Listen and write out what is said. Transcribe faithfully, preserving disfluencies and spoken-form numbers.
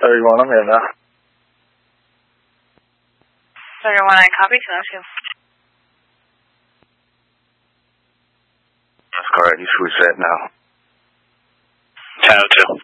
thirty-one, I'm here now. thirty-one, I copy, ten oh two. That's correct, you should reset now. ten oh two.